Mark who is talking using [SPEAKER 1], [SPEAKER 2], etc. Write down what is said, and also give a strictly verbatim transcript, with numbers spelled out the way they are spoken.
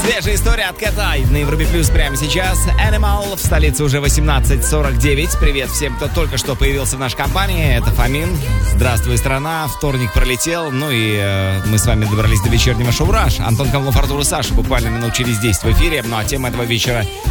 [SPEAKER 1] Свежая история от Кота на Европе Плюс прямо сейчас. Animal, в столице уже восемнадцать сорок девять. Привет всем, кто только что появился в нашей компании. Это Фомин. Здравствуй, страна. Вторник пролетел. Ну и э, мы с вами добрались до вечернего шоу «Раш». Антон Камлов, Артур и Саша буквально минут через десять в эфире. Ну а тема этого вечера